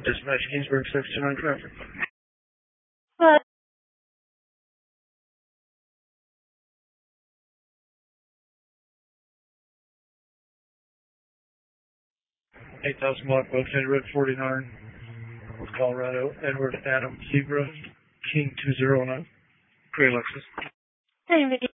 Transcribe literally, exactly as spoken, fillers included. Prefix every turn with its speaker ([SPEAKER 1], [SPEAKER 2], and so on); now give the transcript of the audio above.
[SPEAKER 1] Dispatch Kingsburg six two nine traffic.
[SPEAKER 2] What?
[SPEAKER 1] eight thousand block located Red forty-nine, Colorado, Edward Adam Zebra, King two zero nine, Gray Lexus.
[SPEAKER 2] Hey, Vicky.